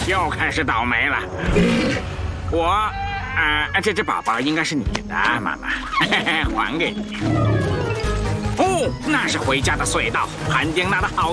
又开始倒霉了。这只宝宝应该是你的，妈妈，还给你。哦，那是回家的隧道，潘丁娜的好